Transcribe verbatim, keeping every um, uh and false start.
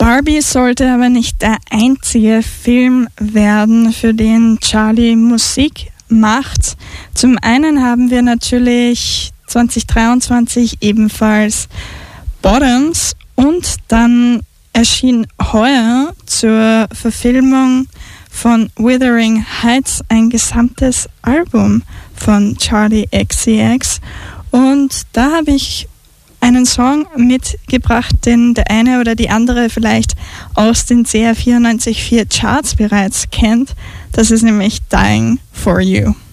Barbie sollte aber nicht der einzige Film werden, für den Charlie Musik macht. Zum einen haben wir natürlich zwanzig dreiundzwanzig ebenfalls Bottoms und dann erschien heuer zur Verfilmung von Wuthering Heights ein gesamtes Album von Charli X C X und da habe ich einen Song mitgebracht, den der eine oder die andere vielleicht aus den C R vierundneunzig Komma vier Charts bereits kennt. Das ist nämlich Dying for You.